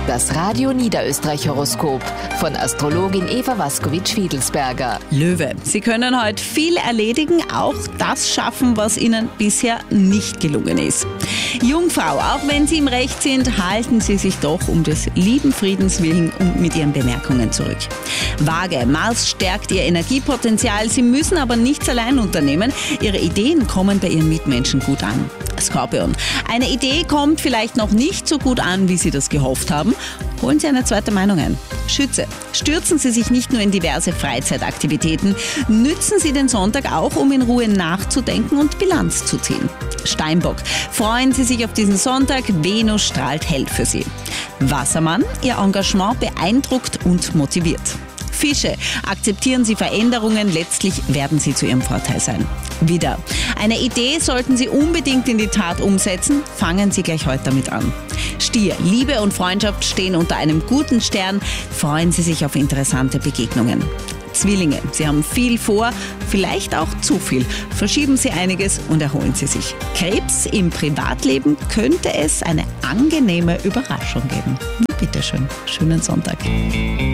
Das Radio Niederösterreich Horoskop von Astrologin Eva Waskowitsch-Fiedelsberger. Löwe, Sie können heute viel erledigen, auch das schaffen, was Ihnen bisher nicht gelungen ist. Jungfrau, auch wenn Sie im Recht sind, halten Sie sich doch um des lieben Friedens willen und mit Ihren Bemerkungen zurück. Waage, Mars stärkt Ihr Energiepotenzial, Sie müssen aber nichts allein unternehmen. Ihre Ideen kommen bei Ihren Mitmenschen gut an. Skorpion, eine Idee kommt vielleicht noch nicht so gut an, wie Sie das gehofft haben. Holen Sie eine zweite Meinung ein. Schütze, stürzen Sie sich nicht nur in diverse Freizeitaktivitäten, nützen Sie den Sonntag auch, um in Ruhe nachzudenken und Bilanz zu ziehen. Steinbock, freuen Sie sich auf diesen Sonntag, Venus strahlt hell für Sie. Wassermann, Ihr Engagement beeindruckt und motiviert. Fische, akzeptieren Sie Veränderungen, letztlich werden sie zu Ihrem Vorteil sein. Widder, eine Idee sollten Sie unbedingt in die Tat umsetzen, fangen Sie gleich heute damit an. Stier, Liebe und Freundschaft stehen unter einem guten Stern, freuen Sie sich auf interessante Begegnungen. Zwillinge, Sie haben viel vor, vielleicht auch zu viel. Verschieben Sie einiges und erholen Sie sich. Krebs, im Privatleben könnte es eine angenehme Überraschung geben. Bitte schön, schönen Sonntag.